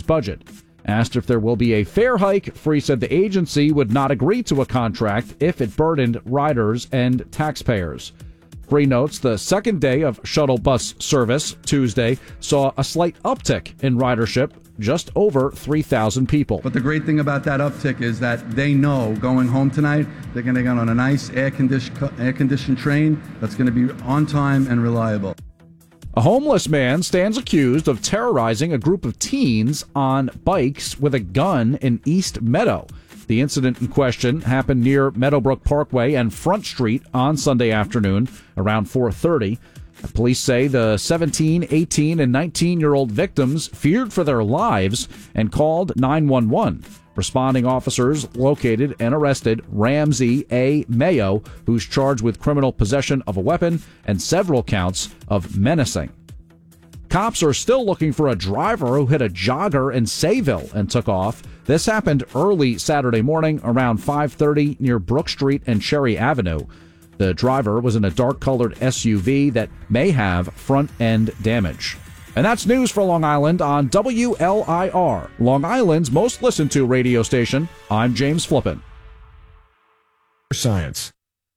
city's budget. Asked if there will be a fare hike, Free said the agency would not agree to a contract if it burdened riders and taxpayers. Free notes the second day of shuttle bus service, Tuesday, saw a slight uptick in ridership, just over 3,000 people. But the great thing about that uptick is that they know going home tonight, they're going to get on a nice air-conditioned train that's going to be on time and reliable. A homeless man stands accused of terrorizing a group of teens on bikes with a gun in East Meadow. The incident in question happened near Meadowbrook Parkway and Front Street on Sunday afternoon around 4:30. Police say the 17, 18, and 19-year-old victims feared for their lives and called 911. Responding officers located and arrested Ramsey A. Mayo, who's charged with criminal possession of a weapon and several counts of menacing. Cops are still looking for a driver who hit a jogger in Sayville and took off. This happened early Saturday morning around 5:30 near Brook Street and Cherry Avenue. The driver was in a dark-colored SUV that may have front-end damage. And that's news for Long Island on WLIR, Long Island's most listened-to radio station. I'm James Flippin. Science.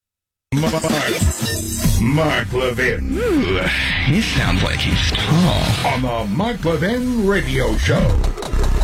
Mark Levin. Ooh, he sounds like he's tall. On the Mark Levin Radio Show.